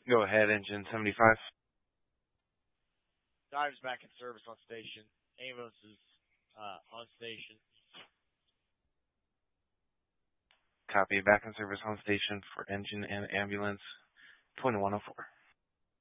Go ahead, engine 75. Divers back in service on station. Ambulance is on station. Copy. Back in service on station for engine and ambulance. 2104.